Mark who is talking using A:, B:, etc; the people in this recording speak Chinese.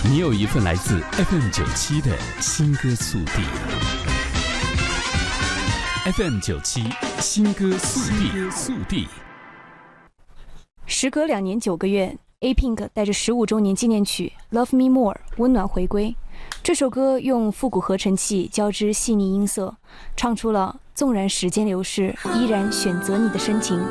A: 你有一份来自 FM97 的新歌速递。FM97 新歌速递。
B: 时隔2年9个月，A-Pink 带着15周年纪念曲《Love Me More》温暖回归。这首歌用复古合成器交织细腻音色，唱出了纵然时间流逝，依然选择你的深情。